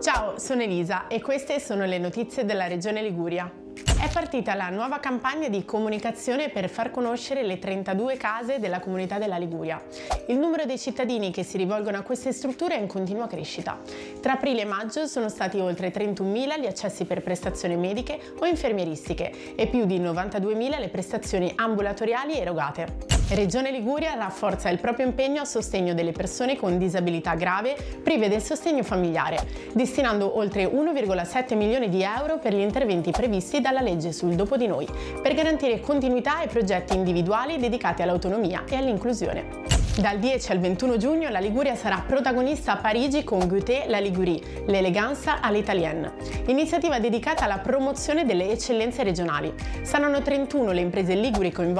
Ciao, sono Elisa e queste sono le notizie della Regione Liguria. È partita la nuova campagna di comunicazione per far conoscere le 32 case della comunità della Liguria. Il numero dei cittadini che si rivolgono a queste strutture è in continua crescita. Tra aprile e maggio sono stati oltre 31.000 gli accessi per prestazioni mediche o infermieristiche e più di 92.000 le prestazioni ambulatoriali erogate. Regione Liguria rafforza il proprio impegno a sostegno delle persone con disabilità grave prive del sostegno familiare, destinando oltre 1,7 milioni di euro per gli interventi previsti dalla legge sul dopo di noi, per garantire continuità ai progetti individuali dedicati all'autonomia e all'inclusione. Dal 10 al 21 giugno la Liguria sarà protagonista a Parigi con Goûter la Ligurie, l'eleganza all'italienne, iniziativa dedicata alla promozione delle eccellenze regionali. Saranno 31 le imprese liguri coinvolte